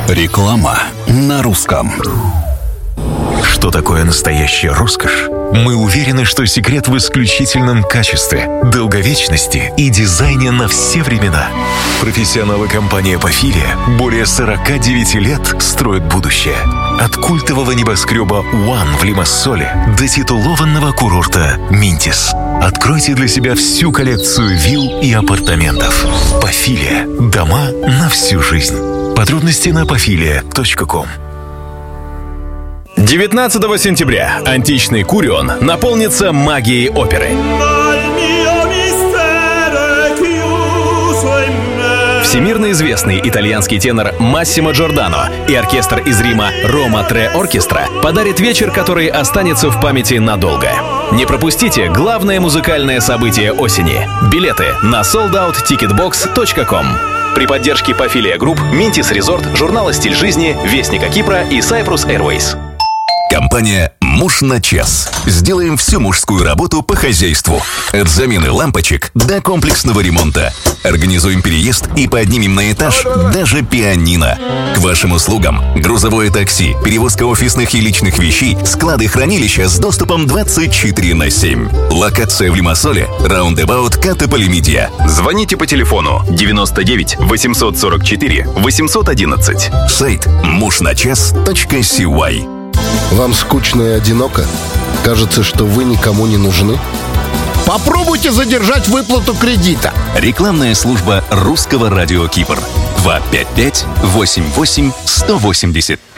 Реклама на русском. Что такое настоящая роскошь? Мы уверены, что секрет в исключительном качестве, долговечности и дизайне на все времена. Профессионалы компании «Пафилия» более 49 лет строят будущее. От культового небоскреба «One» в Лимассоле до титулованного курорта «Минтис». Откройте для себя всю коллекцию вилл и апартаментов. «Пафилия» – дома на всю жизнь. Подробности на pafilia.com. 19 сентября античный Курион наполнится магией оперы. Всемирно известный итальянский тенор Массимо Джордано и оркестр из Рима Рома Tre Оркестра подарит вечер, который останется в памяти надолго. Не пропустите главное музыкальное событие осени. Билеты на soldoutticketbox.com. При поддержке Pafilia Group, Mintis Resort, журнала «Стиль жизни», Вестника Кипра и Cyprus Airways. Компания «Муж на час». Сделаем всю мужскую работу по хозяйству. От замены лампочек до комплексного ремонта. Организуем переезд и поднимем на этаж даже пианино. К вашим услугам грузовое такси, перевозка офисных и личных вещей, склады-хранилища с доступом 24/7. Локация в Лимассоле, Roundabout Катополимидия. Звоните по телефону 99 844 811. Сайт mujnaчас.cy. Вам скучно и одиноко? Кажется, что вы никому не нужны? Попробуйте задержать выплату кредита. Рекламная служба Русского радио Кипр. 255 88 180.